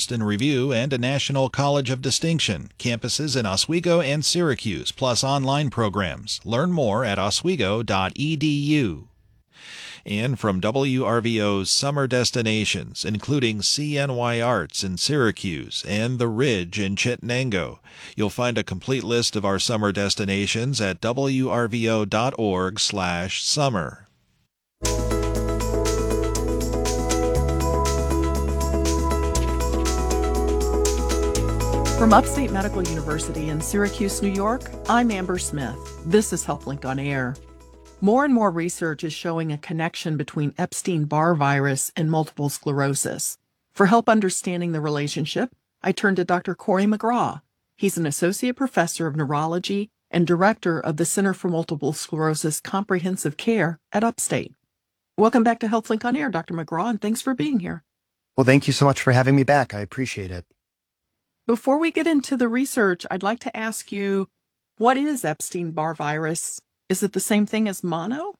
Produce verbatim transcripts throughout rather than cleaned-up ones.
Princeton Review, and a National College of Distinction. Campuses in Oswego and Syracuse, plus online programs. Learn more at oswego dot e d u. And from W R V O's summer destinations, including C N Y Arts in Syracuse and The Ridge in Chittenango. You'll find a complete list of our summer destinations at w r v o dot org slash summer. From Upstate Medical University in Syracuse, New York, I'm Amber Smith. This is HealthLink on Air. More and more research is showing a connection between Epstein-Barr virus and multiple sclerosis. For help understanding the relationship, I turn to Doctor Corey McGraw. He's an associate professor of neurology and director of the Center for Multiple Sclerosis Comprehensive Care at Upstate. Welcome back to HealthLink on Air, Doctor McGraw, and thanks for being here. Well, thank you so much for having me back. I appreciate it. Before we get into the research, I'd like to ask you, what is Epstein-Barr virus? Is it the same thing as mono?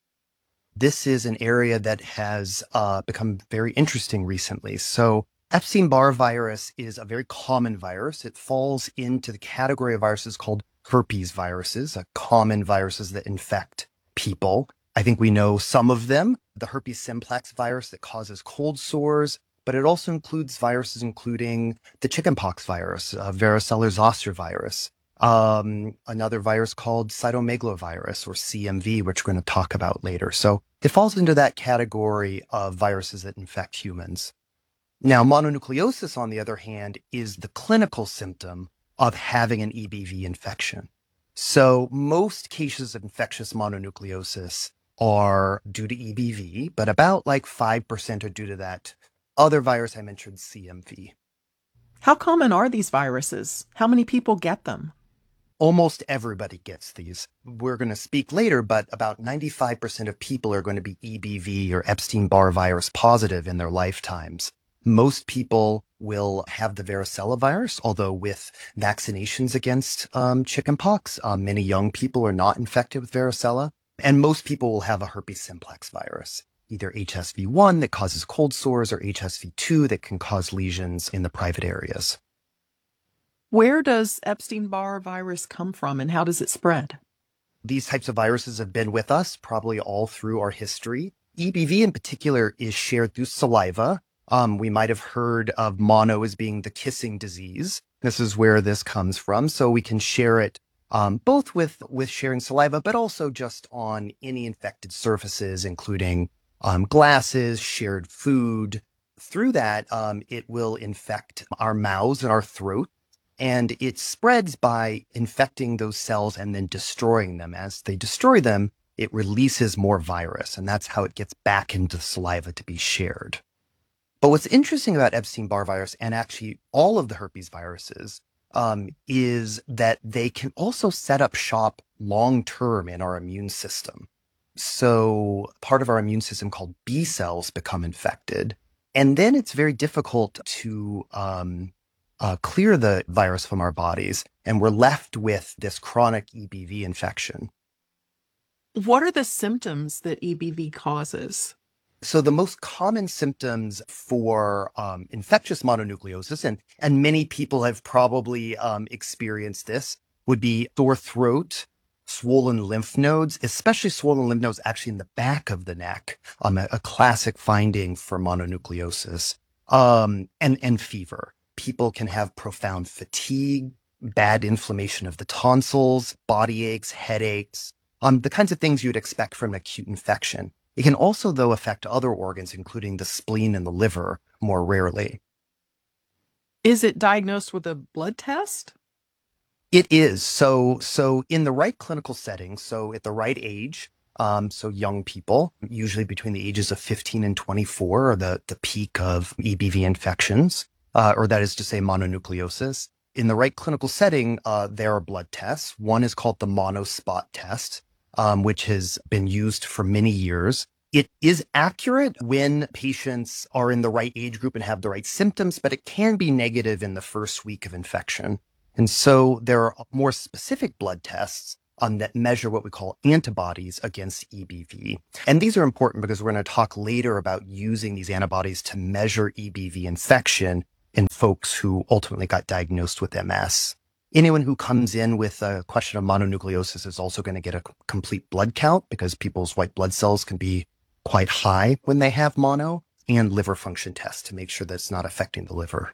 This is an area that has uh, become very interesting recently. So Epstein-Barr virus is a very common virus. It falls into the category of viruses called herpes viruses, uh, common viruses that infect people. I think we know some of them, the herpes simplex virus that causes cold sores, but it also includes viruses including the chickenpox virus, uh, varicella zoster virus, um, another virus called cytomegalovirus or C M V, which we're going to talk about later. So it falls into that category of viruses that infect humans. Now, mononucleosis, on the other hand, is the clinical symptom of having an E B V infection. So most cases of infectious mononucleosis are due to E B V, but about like five percent are due to that other virus I mentioned, C M V. How common are these viruses? How many people get them? Almost everybody gets these. We're going to speak later, but about ninety-five percent of people are going to be E B V or Epstein-Barr virus positive in their lifetimes. Most people will have the varicella virus, although with vaccinations against um, chickenpox, um, many young people are not infected with varicella. And most people will have a herpes simplex virus, either H S V one that causes cold sores or H S V two that can cause lesions in the private areas. Where does Epstein-Barr virus come from and how does it spread? These types of viruses have been with us probably all through our history. E B V in particular is shared through saliva. Um, we might have heard of mono as being the kissing disease. This is where this comes from. So we can share it um, both with, with sharing saliva, but also just on any infected surfaces, including um, glasses, shared food. Through that, um, it will infect our mouths and our throat. And it spreads by infecting those cells and then destroying them. As they destroy them, it releases more virus, and that's how it gets back into the saliva to be shared. But what's interesting about Epstein-Barr virus, and actually all of the herpes viruses, um, is that they can also set up shop long-term in our immune system. So part of our immune system called B cells become infected, and then it's very difficult to um, Uh, clear the virus from our bodies, and we're left with this chronic E B V infection. What are the symptoms that E B V causes? So the most common symptoms for um, infectious mononucleosis, and, and many people have probably um, experienced this, would be sore throat, swollen lymph nodes, especially swollen lymph nodes actually in the back of the neck, um, a, a classic finding for mononucleosis, um, and, and fever. People can have profound fatigue, bad inflammation of the tonsils, body aches, headaches, um, the kinds of things you'd expect from an acute infection. It can also, though, affect other organs, including the spleen and the liver, more rarely. Is it diagnosed with a blood test? It is. So, so in the right clinical setting, so at the right age, um, so young people, usually between the ages of fifteen and twenty-four, are the, the peak of E B V infections. Uh, or that is to say mononucleosis. In the right clinical setting, uh, there are blood tests. One is called the monospot test, um, which has been used for many years. It is accurate when patients are in the right age group and have the right symptoms, but it can be negative in the first week of infection. And so there are more specific blood tests um, that measure what we call antibodies against E B V. And these are important because we're going to talk later about using these antibodies to measure E B V infection in folks who ultimately got diagnosed with M S. Anyone who comes in with a question of mononucleosis is also going to get a complete blood count because people's white blood cells can be quite high when they have mono, and liver function tests to make sure that it's not affecting the liver.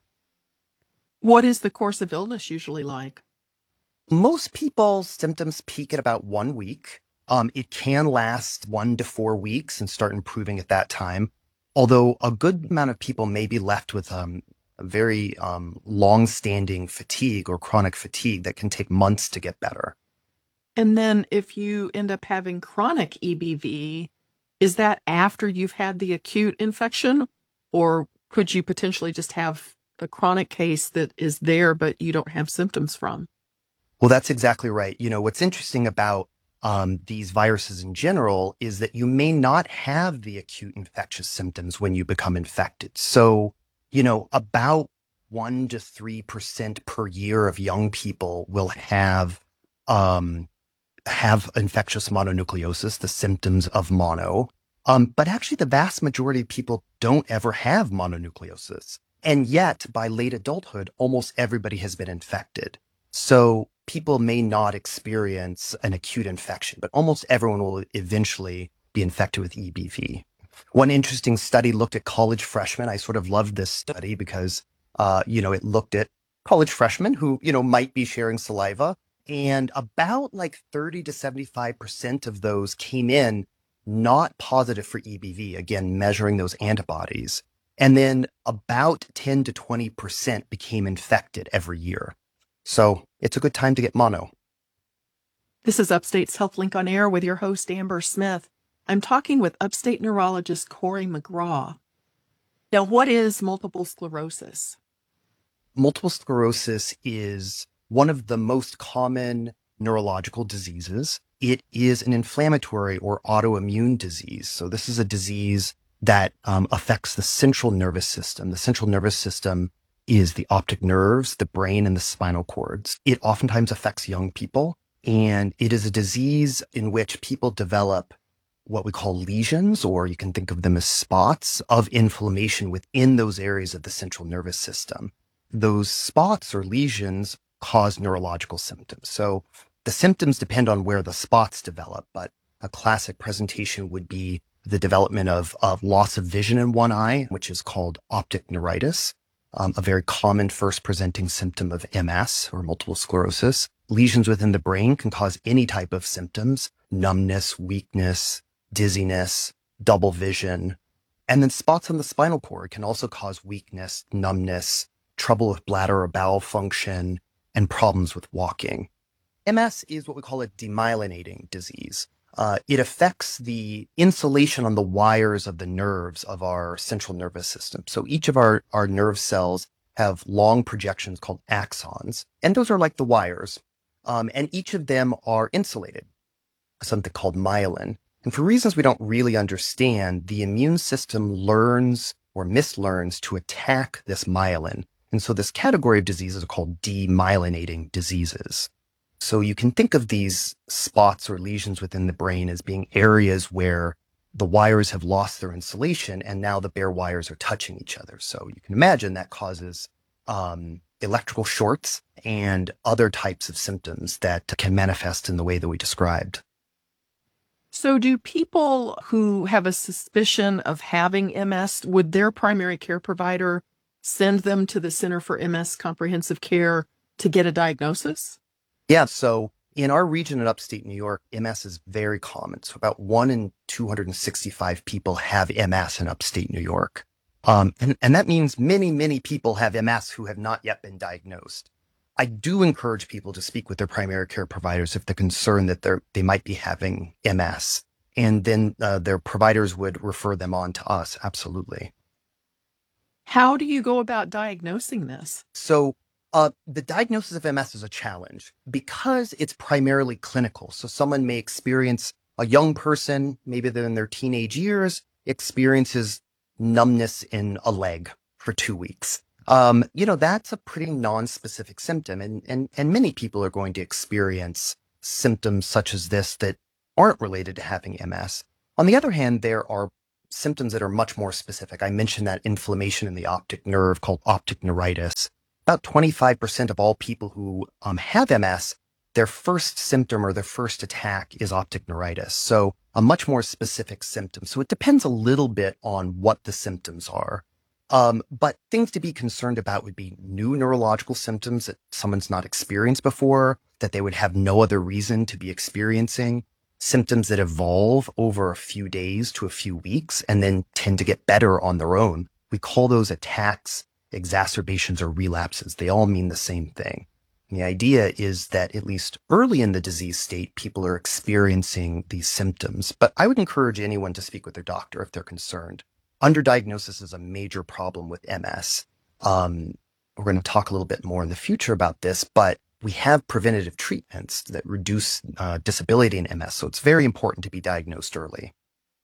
What is the course of illness usually like? Most people's symptoms peak at about one week. Um, it can last one to four weeks and start improving at that time. Although a good amount of people may be left with um, a very um, long-standing fatigue or chronic fatigue that can take months to get better. And then if you end up having chronic E B V, is that after you've had the acute infection, or could you potentially just have a chronic case that is there but you don't have symptoms from? Well, that's exactly right. You know, what's interesting about um, these viruses in general is that you may not have the acute infectious symptoms when you become infected. So, you know, about one to three percent per year of young people will have um, have infectious mononucleosis, the symptoms of mono. Um, but actually, the vast majority of people don't ever have mononucleosis. And yet, by late adulthood, almost everybody has been infected. So people may not experience an acute infection, but almost everyone will eventually be infected with E B V. One interesting study looked at college freshmen. I sort of loved this study because, uh, you know, it looked at college freshmen who, you know, might be sharing saliva. And about like thirty to seventy-five percent of those came in not positive for E B V, again, measuring those antibodies. And then about ten to twenty percent became infected every year. So it's a good time to get mono. This is Upstate's HealthLink on Air with your host, Amber Smith. I'm talking with Upstate neurologist Corey McGraw. Now, what is multiple sclerosis? Multiple sclerosis is one of the most common neurological diseases. It is an inflammatory or autoimmune disease. So this is a disease that um, affects the central nervous system. The central nervous system is the optic nerves, the brain, and the spinal cords. It oftentimes affects young people, and it is a disease in which people develop what we call lesions, or you can think of them as spots of inflammation within those areas of the central nervous system. Those spots or lesions cause neurological symptoms. So the symptoms depend on where the spots develop, but a classic presentation would be the development of, of loss of vision in one eye, which is called optic neuritis. Um, a very common first presenting symptom of M S or multiple sclerosis. Lesions within the brain can cause any type of symptoms: numbness, weakness, dizziness, double vision. And then spots on the spinal cord can also cause weakness, numbness, trouble with bladder or bowel function, and problems with walking. M S is what we call a demyelinating disease. Uh, it affects the insulation on the wires of the nerves of our central nervous system. So each of our, our nerve cells have long projections called axons, and those are like the wires. Um, and each of them are insulated, something called myelin. And for reasons we don't really understand, the immune system learns or mislearns to attack this myelin. And so this category of diseases are called demyelinating diseases. So you can think of these spots or lesions within the brain as being areas where the wires have lost their insulation and now the bare wires are touching each other. So you can imagine that causes um, electrical shorts and other types of symptoms that can manifest in the way that we described. So do people who have a suspicion of having M S, would their primary care provider send them to the Center for M S Comprehensive Care to get a diagnosis? Yeah, so in our region in upstate New York, M S is very common. So about one in two hundred sixty-five people have M S in upstate New York. Um, and, and that means many, many people have M S who have not yet been diagnosed. I do encourage people to speak with their primary care providers if they're concerned that they're, they might be having M S. And then uh, their providers would refer them on to us, absolutely. How do you go about diagnosing this? So Uh, the diagnosis of M S is a challenge because it's primarily clinical. So someone may experience, a young person, maybe they're in their teenage years, experiences numbness in a leg for two weeks. Um, you know, that's a pretty non-specific symptom. And, and, and many people are going to experience symptoms such as this that aren't related to having M S. On the other hand, there are symptoms that are much more specific. I mentioned that inflammation in the optic nerve called optic neuritis. About twenty-five percent of all people who um, have M S, their first symptom or their first attack is optic neuritis. So a much more specific symptom. So it depends a little bit on what the symptoms are. Um, but things to be concerned about would be new neurological symptoms that someone's not experienced before, that they would have no other reason to be experiencing, symptoms that evolve over a few days to a few weeks and then tend to get better on their own. We call those attacks, exacerbations, or relapses. They all mean the same thing. And the idea is that at least early in the disease state, people are experiencing these symptoms. But I would encourage anyone to speak with their doctor if they're concerned. Underdiagnosis is a major problem with M S. Um, we're going to talk a little bit more in the future about this, but we have preventative treatments that reduce uh, disability in M S. So it's very important to be diagnosed early.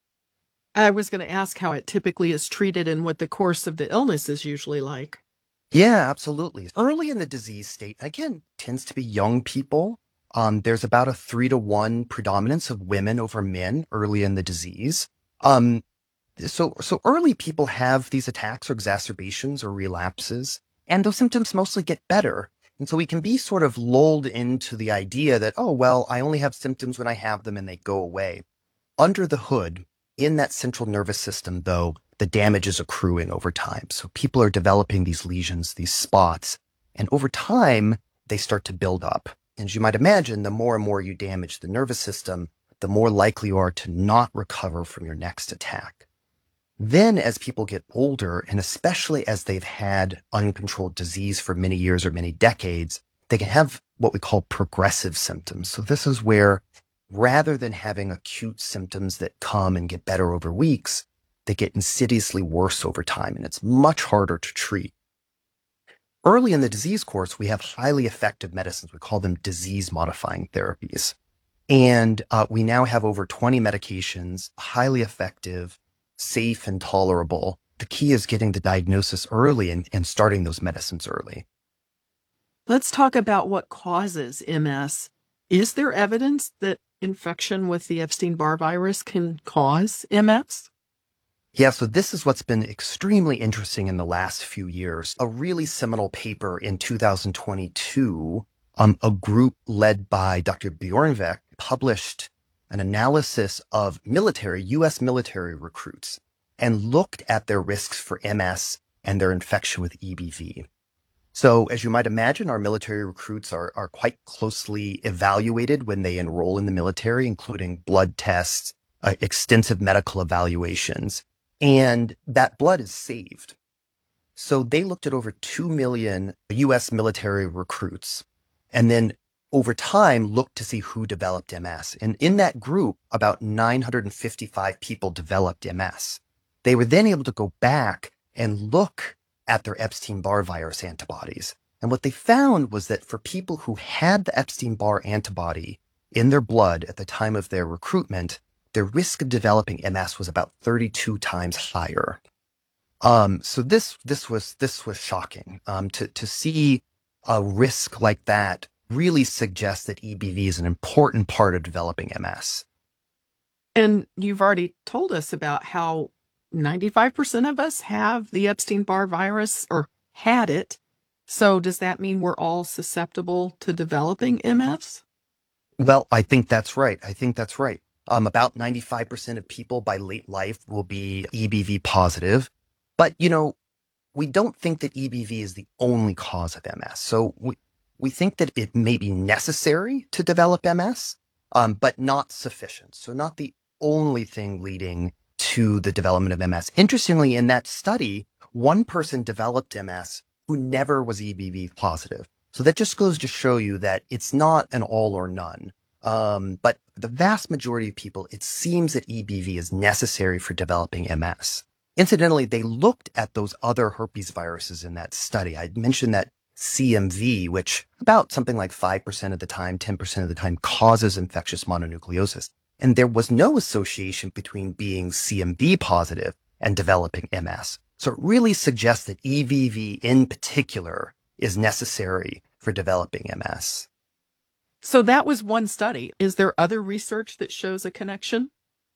I was going to ask how it typically is treated and what the course of the illness is usually like. Yeah, absolutely. Early in the disease state, again, tends to be young people. Um, there's about a three to one predominance of women over men early in the disease. Um, so, so early people have these attacks or exacerbations or relapses, and those symptoms mostly get better. And so we can be sort of lulled into the idea that, oh, well, I only have symptoms when I have them and they go away. Under the hood, in that central nervous system, though, the damage is accruing over time. So people are developing these lesions, these spots, and over time, they start to build up. And as you might imagine, the more and more you damage the nervous system, the more likely you are to not recover from your next attack. Then as people get older, and especially as they've had uncontrolled disease for many years or many decades, they can have what we call progressive symptoms. So this is where rather than having acute symptoms that come and get better over weeks, they get insidiously worse over time, and it's much harder to treat. Early in the disease course, we have highly effective medicines. We call them disease-modifying therapies. And uh, we now have over twenty medications, highly effective, safe, and tolerable. The key is getting the diagnosis early and, and starting those medicines early. Let's talk about what causes M S. Is there evidence that infection with the Epstein-Barr virus can cause M S? Yeah, so this is what's been extremely interesting in the last few years. A really seminal paper in two thousand twenty-two, um, a group led by Doctor Bjornvik published an analysis of military, U S military recruits, and looked at their risks for M S and their infection with E B V. So as you might imagine, our military recruits are, are quite closely evaluated when they enroll in the military, including blood tests, uh, extensive medical evaluations. And that blood is saved. So they looked at over two million U S military recruits and then over time looked to see who developed M S. And in that group, about nine hundred fifty-five people developed M S. They were then able to go back and look at their Epstein-Barr virus antibodies. And what they found was that for people who had the Epstein-Barr antibody in their blood at the time of their recruitment, their risk of developing M S was about thirty-two times higher. Um, so this this was this was shocking. Um, to to see a risk like that really suggests that E B V is an important part of developing M S. And you've already told us about how ninety-five percent of us have the Epstein-Barr virus or had it. So does that mean we're all susceptible to developing M S? Well, I think that's right. I think that's right. Um, about ninety-five percent of people by late life will be E B V positive. But, you know, we don't think that E B V is the only cause of M S. So we, we think that it may be necessary to develop M S, um, but not sufficient. So not the only thing leading to the development of M S. Interestingly, in that study, one person developed M S who never was E B V positive. So that just goes to show you that it's not an all or none. Um, but the vast majority of people, it seems that E B V is necessary for developing M S. Incidentally, they looked at those other herpes viruses in that study. I mentioned that C M V, which about something like five percent of the time, ten percent of the time causes infectious mononucleosis. And there was no association between being C M V positive and developing M S. So it really suggests that E B V in particular is necessary for developing M S. So that was one study. Is there other research that shows a connection?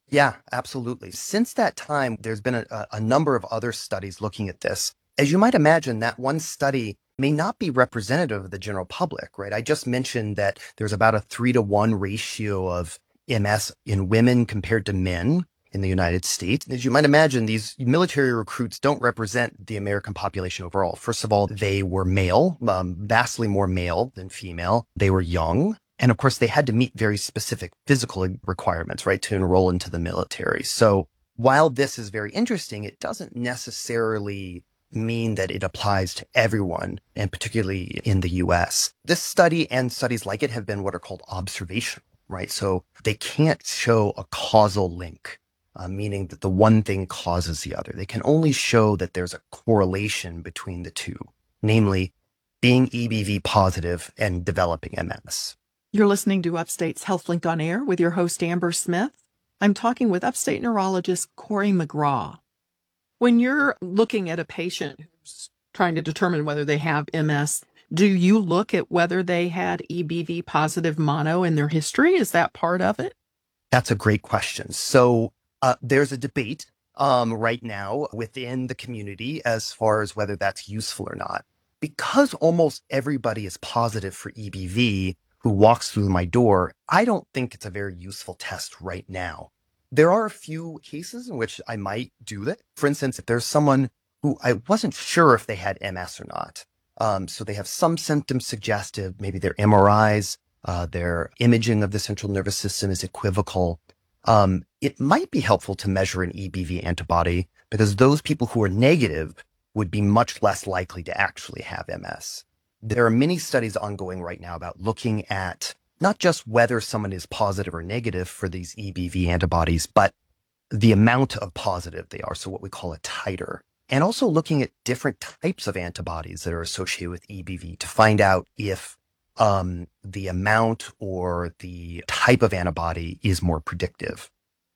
Yeah, absolutely. Since that time, there's been a, a number of other studies looking at this. As you might imagine, that one study may not be representative of the general public, right? I just mentioned that there's about a three to one ratio of M S in women compared to men in the United States. As you might imagine, these military recruits don't represent the American population overall. First of all, they were male, um, vastly more male than female. They were young. And of course, they had to meet very specific physical requirements, right, to enroll into the military. So while this is very interesting, it doesn't necessarily mean that it applies to everyone, and particularly in the U S. This study and studies like it have been what are called observational, right? So they can't show a causal link, uh, meaning that the one thing causes the other. They can only show that there's a correlation between the two, namely being E B V positive and developing M S. You're listening to Upstate's HealthLink on Air with your host, Amber Smith. I'm talking with Upstate neurologist Corey McGraw. When you're looking at a patient who's trying to determine whether they have M S, do you look at whether they had E B V positive mono in their history? Is that part of it? That's a great question. So uh, there's a debate um, right now within the community as far as whether that's useful or not. Because almost everybody is positive for E B V who walks through my door, I don't think it's a very useful test right now. There are a few cases in which I might do that. For instance, if there's someone who I wasn't sure if they had M S or not. Um, so they have some symptoms suggestive, maybe their M R Is, uh, their imaging of the central nervous system is equivocal. Um, it might be helpful to measure an E B V antibody because those people who are negative would be much less likely to actually have M S. There are many studies ongoing right now about looking at not just whether someone is positive or negative for these E B V antibodies, but the amount of positive they are, so what we call a titer, and also looking at different types of antibodies that are associated with E B V to find out if um, the amount or the type of antibody is more predictive.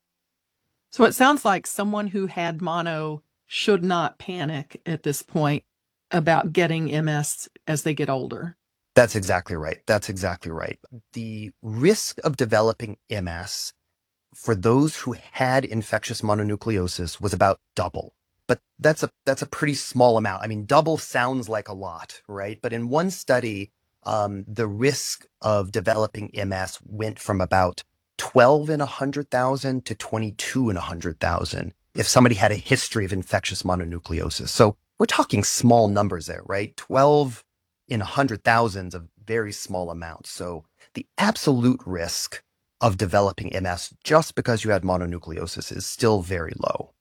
So it sounds like someone who had mono should not panic at this point about getting M S as they get older. That's exactly right. That's exactly right. The risk of developing M S for those who had infectious mononucleosis was about double. But that's a that's a pretty small amount. I mean, double sounds like a lot, right? But in one study, um, the risk of developing M S went from about twelve in one hundred thousand to twenty-two in one hundred thousand if somebody had a history of infectious mononucleosis. So we're talking small numbers there, right? twelve in one hundred thousand is a very small amount. So the absolute risk of developing M S just because you had mononucleosis is still very low.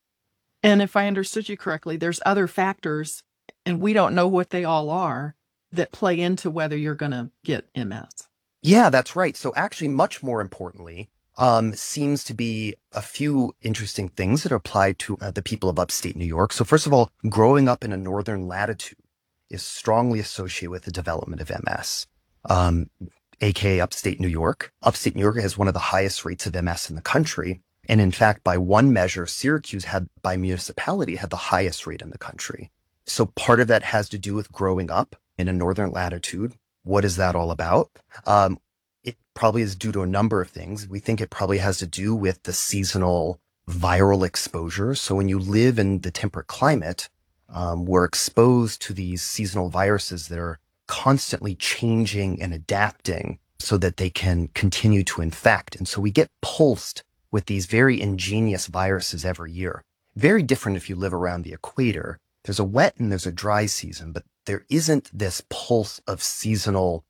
And if I understood you correctly, there's other factors, and we don't know what they all are, that play into whether you're going to get M S. Yeah, that's right. So actually, much more importantly, um, seems to be a few interesting things that apply to uh, the people of upstate New York. So first of all, growing up in a northern latitude is strongly associated with the development of M S, um, aka upstate New York. Upstate New York has one of the highest rates of M S in the country. And in fact, by one measure, Syracuse had, by municipality, had the highest rate in the country. So part of that has to do with growing up in a northern latitude. What is that all about? Um, it probably is due to a number of things. We think it probably has to do with the seasonal viral exposure. So when you live in the temperate climate, um, we're exposed to these seasonal viruses that are constantly changing and adapting so that they can continue to infect. And so we get pulsed with these very ingenious viruses every year. Very different if you live around the equator. There's a wet and there's a dry season, but there isn't this pulse of seasonal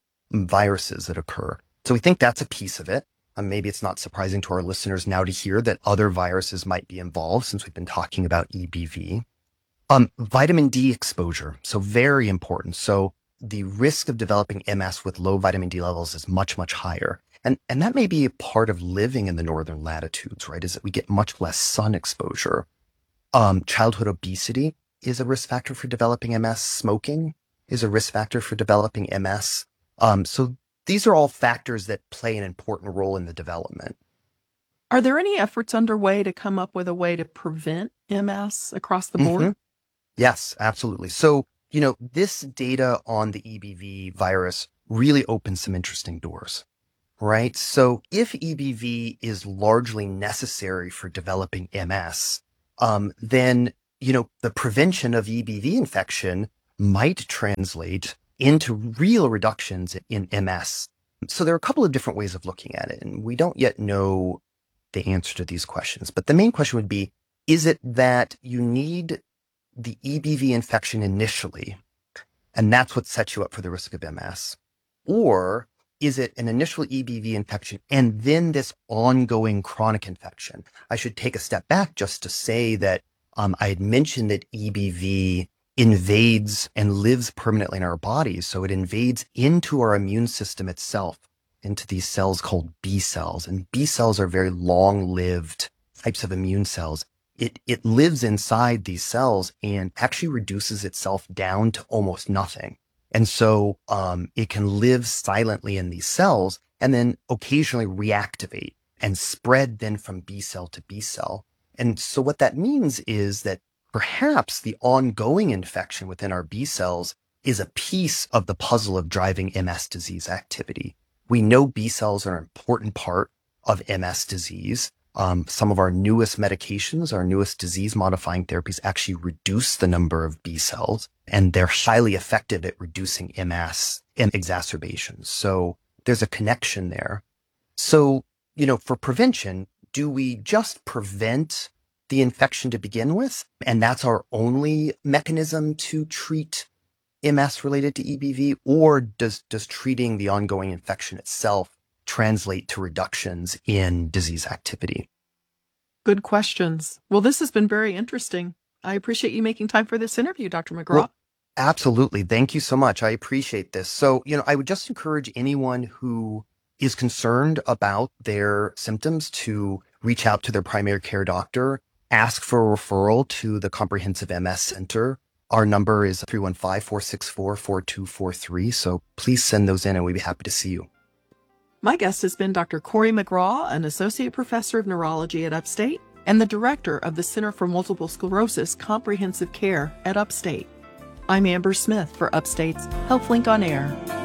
viruses that occur. So we think that's a piece of it. Um, maybe it's not surprising to our listeners now to hear that other viruses might be involved since we've been talking about E B V. Um, vitamin D exposure, so very important. So the risk of developing M S with low vitamin D levels is much, much higher. And, and that may be a part of living in the northern latitudes, right? Is that we get much less sun exposure. Um, childhood obesity is a risk factor for developing M S. Smoking is a risk factor for developing M S. Um, so these are all factors that play an important role in the development. Are there any efforts underway to come up with a way to prevent M S across the board? Mm-hmm. Yes, absolutely. So, you know, this data on the E B V virus really opens some interesting doors. right? So if E B V is largely necessary for developing M S, um, then, you know, the prevention of E B V infection might translate into real reductions in M S. So there are a couple of different ways of looking at it, and we don't yet know the answer to these questions. But the main question would be, is it that you need the E B V infection initially, and that's what sets you up for the risk of M S? Or is it an initial E B V infection and then this ongoing chronic infection? I should take a step back just to say that um, I had mentioned that E B V invades and lives permanently in our bodies. So it invades into our immune system itself, into these cells called B cells. And B cells are very long-lived types of immune cells. It, it lives inside these cells and actually reduces itself down to almost nothing. And so um, it can live silently in these cells and then occasionally reactivate and spread then from B cell to B cell. And so what that means is that perhaps the ongoing infection within our B cells is a piece of the puzzle of driving M S disease activity. We know B cells are an important part of M S disease. Um, some of our newest medications, our newest disease-modifying therapies actually reduce the number of B cells, and they're highly effective at reducing M S and exacerbations. So there's a connection there. So, you know, for prevention, do we just prevent the infection to begin with? And that's our only mechanism to treat M S related to E B V? Or does, does treating the ongoing infection itself translate to reductions in disease activity? Good questions. Well, this has been very interesting. I appreciate you making time for this interview, Doctor McGraw. Well, absolutely. Thank you so much. I appreciate this. So, you know, I would just encourage anyone who is concerned about their symptoms to reach out to their primary care doctor, ask for a referral to the Comprehensive M S Center. Our number is three one five, four six four, four two four three. So please send those in and we'd be happy to see you. My guest has been Doctor Corey McGraw, an associate professor of neurology at Upstate and the director of the Center for Multiple Sclerosis Comprehensive Care at Upstate. I'm Amber Smith for Upstate's HealthLink on Air.